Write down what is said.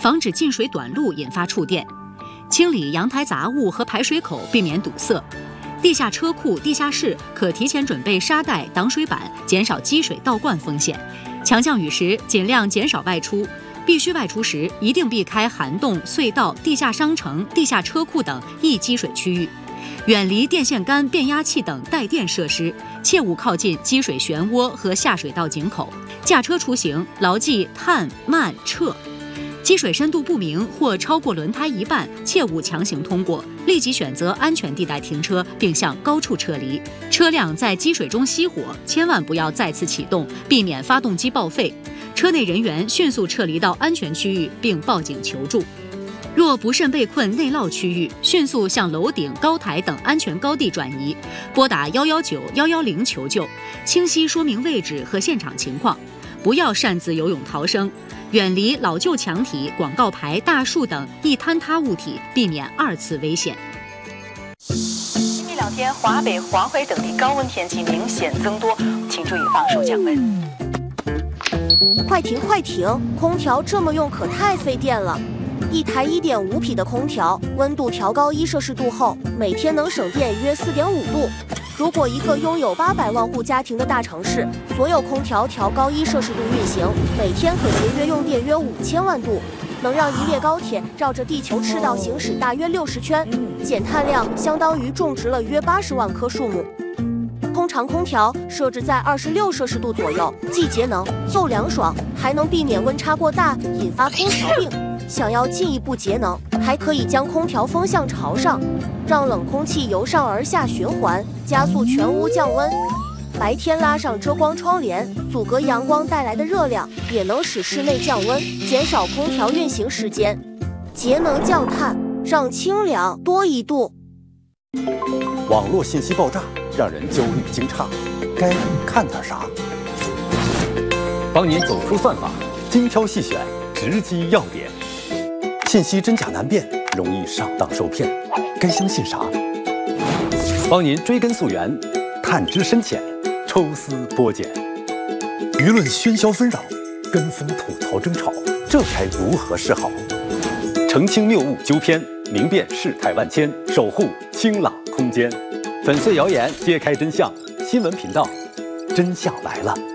防止进水短路引发触电；清理阳台杂物和排水口，避免堵塞；地下车库、地下室可提前准备沙袋、挡水板，减少积水倒灌风险；强降雨时尽量减少外出。必须外出时，一定避开涵洞、隧道、地下商城、地下车库等易积水区域，远离电线杆、变压器等带电设施，切勿靠近积水漩涡和下水道井口。驾车出行，牢记探、慢、撤。积水深度不明或超过轮胎一半，切勿强行通过，立即选择安全地带停车，并向高处撤离。车辆在积水中熄火，千万不要再次启动，避免发动机报废。车内人员迅速撤离到安全区域，并报警求助。若不慎被困内涝区域，迅速向楼顶、高台等安全高地转移，拨打119、110求救，清晰说明位置和现场情况，不要擅自游泳逃生，远离老旧墙体、广告牌、大树等易坍塌物体，避免二次危险。 今明两天，华北、黄淮等地高温天气明显增多，请注意防暑降温。 快停快停！空调这么用可太费电了。一台1.5匹的空调，温度调高1摄氏度后，每天能省电约4.5度。如果一个拥有800万户家庭的大城市，所有空调调高1摄氏度运行，每天可节约用电约5000万度，能让一列高铁绕着地球赤道行驶大约60圈，减碳量相当于种植了约80万棵树木。通常空调设置在26摄氏度左右，既节能又凉爽，还能避免温差过大引发空调病。想要进一步节能，还可以将空调风向朝上，让冷空气由上而下循环，加速全屋降温。白天拉上遮光窗帘，阻隔阳光带来的热量，也能使室内降温，减少空调运行时间。节能降碳，让清凉多一度。 网络信息爆炸，让人焦虑惊诧，该看点啥？帮您走出算法，精挑细选，直击要点。信息真假难辨，容易上当受骗，该相信啥？帮您追根溯源，探知深浅，抽丝剥茧。舆论喧嚣纷扰，跟风吐槽争吵，这该如何是好？澄清谬误纠偏，明辨事态万千，守护清朗空间。粉碎谣言，揭开真相。新闻频道，真相来了。